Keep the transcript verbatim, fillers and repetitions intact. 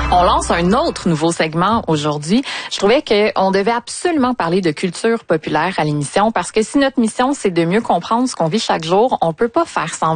On lance un autre nouveau segment aujourd'hui. Je trouvais qu'on devait absolument parler de culture populaire à l'émission parce que si notre mission, c'est de mieux comprendre ce qu'on vit chaque jour, on peut pas faire semblant